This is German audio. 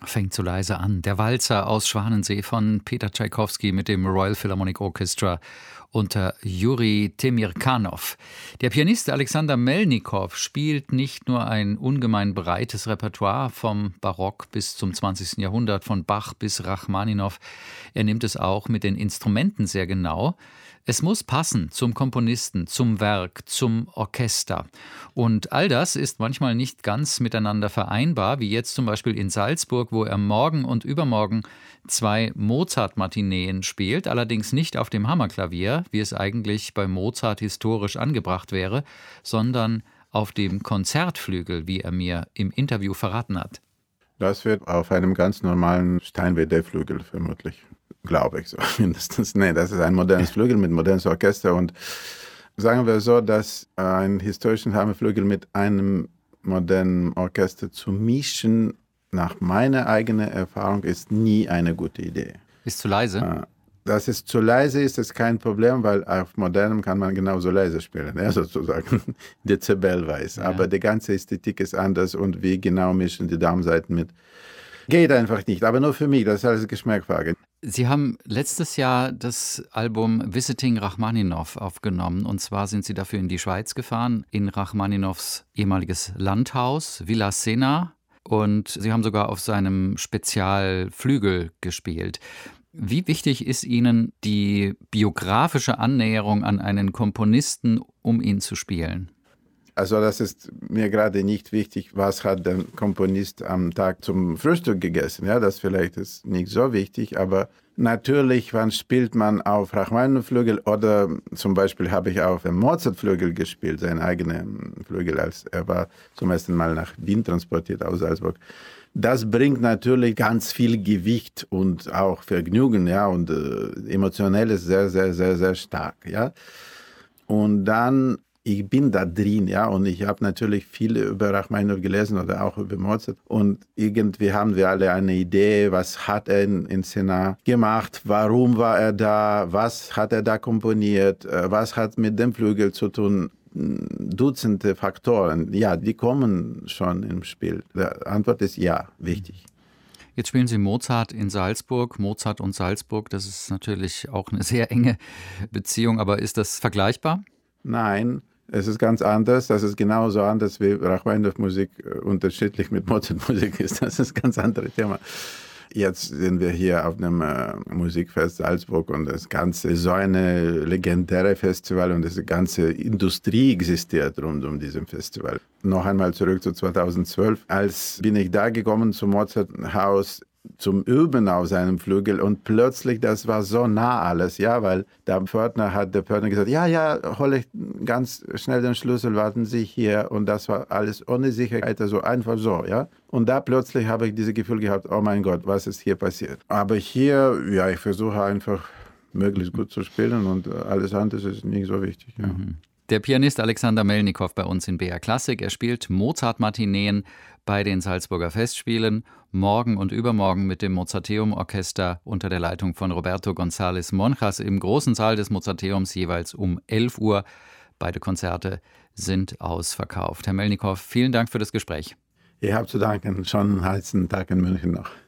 Fängt so leise an. Der Walzer aus Schwanensee von Peter Tschaikowski mit dem Royal Philharmonic Orchestra unter Juri Temirkanov. Der Pianist Alexander Melnikow spielt nicht nur ein ungemein breites Repertoire vom Barock bis zum 20. Jahrhundert, von Bach bis Rachmaninow. Er nimmt es auch mit den Instrumenten sehr genau. Es muss passen zum Komponisten, zum Werk, zum Orchester. Und all das ist manchmal nicht ganz miteinander vereinbar, wie jetzt zum Beispiel in Salzburg, wo er morgen und übermorgen 2 Mozart-Matineen spielt, allerdings nicht auf dem Hammerklavier, wie es eigentlich bei Mozart historisch angebracht wäre, sondern auf dem Konzertflügel, wie er mir im Interview verraten hat. Das wird auf einem ganz normalen Steinway D-Flügel vermutlich. Glaube ich so, mindestens. Nee, das ist ein modernes Flügel mit modernes Orchester und sagen wir so, dass einen historischen Hammerflügel mit einem modernen Orchester zu mischen, nach meiner eigenen Erfahrung, ist nie eine gute Idee. Ist zu leise? Dass es zu leise ist, ist kein Problem, weil auf modernem kann man genauso leise spielen, ja, sozusagen dezibelweise. Ja. Aber die ganze Ästhetik ist anders und wie genau mischen die Darmsaiten mit. Geht einfach nicht, aber nur für mich, das ist alles Geschmacksfrage. Sie haben letztes Jahr das Album Visiting Rachmaninow aufgenommen. Und zwar sind Sie dafür in die Schweiz gefahren, in Rachmaninows ehemaliges Landhaus, Villa Sena. Und Sie haben sogar auf seinem Spezialflügel gespielt. Wie wichtig ist Ihnen die biografische Annäherung an einen Komponisten, um ihn zu spielen? Also das ist mir gerade nicht wichtig, was hat der Komponist am Tag zum Frühstück gegessen. Ja, das vielleicht ist nicht so wichtig, aber natürlich, wann spielt man auf Rachmaninow-Flügel oder zum Beispiel habe ich auf dem Mozart-Flügel gespielt, sein eigener Flügel, als er war zum ersten Mal nach Wien transportiert aus Salzburg. Das bringt natürlich ganz viel Gewicht und auch Vergnügen, ja, und emotionelles sehr, sehr, sehr, sehr stark, ja. Und dann ich bin da drin, ja, und ich habe natürlich viel über Rachmaninow gelesen oder auch über Mozart. Und irgendwie haben wir alle eine Idee, was hat er in Sena gemacht, warum war er da, was hat er da komponiert, was hat mit dem Flügel zu tun. Dutzende Faktoren, ja, die kommen schon im Spiel. Die Antwort ist ja, wichtig. Jetzt spielen Sie Mozart in Salzburg, Mozart und Salzburg, das ist natürlich auch eine sehr enge Beziehung, aber ist das vergleichbar? Nein. Es ist ganz anders. Das ist genauso anders, wie Rachmaninow-Musik unterschiedlich mit Mozart-Musik ist. Das ist ein ganz anderes Thema. Jetzt sind wir hier auf einem Musikfest Salzburg und das Ganze ist so eine legendäre Festival und diese ganze Industrie existiert rund um diesem Festival. Noch einmal zurück zu 2012. Als bin ich da gekommen zum Mozart-Haus, zum Üben auf seinem Flügel und plötzlich, das war so nah alles, ja, weil der Pförtner gesagt, ja, hole ich ganz schnell den Schlüssel, warten Sie hier und das war alles ohne Sicherheit, also einfach so, ja. Und da plötzlich habe ich dieses Gefühl gehabt, oh mein Gott, was ist hier passiert? Aber hier, ja, ich versuche einfach möglichst gut zu spielen und alles andere ist nicht so wichtig, ja. Der Pianist Alexander Melnikow bei uns in BR Klassik. Er spielt Mozart-Matineen bei den Salzburger Festspielen. Morgen und übermorgen mit dem Mozarteum-Orchester unter der Leitung von Roberto González Monjas im großen Saal des Mozarteums jeweils um 11 Uhr. Beide Konzerte sind ausverkauft. Herr Melnikow, vielen Dank für das Gespräch. Ich habe zu danken. Schon einen heißen Tag in München noch.